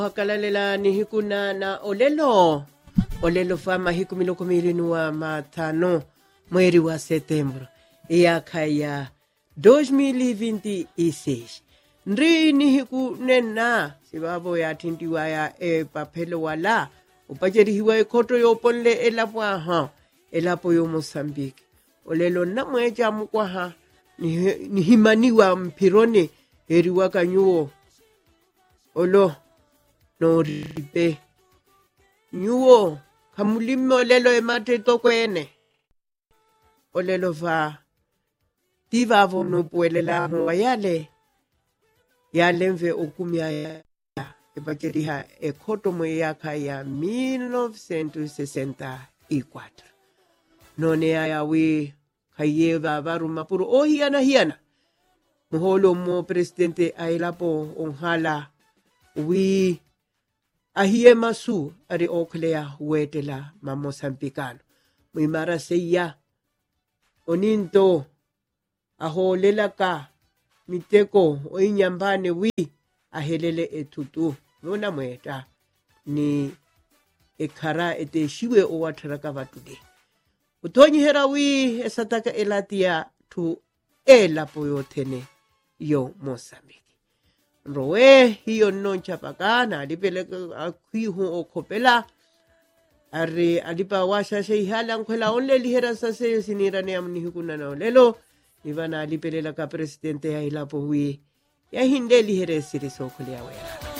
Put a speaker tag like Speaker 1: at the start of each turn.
Speaker 1: Hakalalela ni hikuna na olelo fama hiku miloko milinua matano mweri wa setembro iaka ya 2026 nri ni hiku nena sibabo ya tindiwa ya papelo wala upajeri hiwa ekoto yo ponle elapo yo Mozambique olelo na mweja mkwaha ni himaniwa mpirone eriwa kanyuo olo no ripe nyuo kamulimo olelo emate tokwene olelo va tivavo no puelela no yale mve okumya ya epakeriha ekoto mweyaka ya 1964 none ya we kayeva varuma puro hiana muholo mo presidente ailapo onhala wi ahie masu ari oklea wetela mamosambikano muimara seya oninto aholelaka miteko oinyambane wi ahelele etutu nona mweta ni ekara eteshiwe owataraka vatude utonyi hera wi esataka elatia tu elapo yotene yo Mozambique roe hiyo noncha pakana alipeleka akhihu okopela ari alipa washa sheihala nkwela onle lihera sase sinirane amni hikuna na olelo ivana alipelela ka presidente ya ilapo wi ya hinde lihere siri sokole ya wera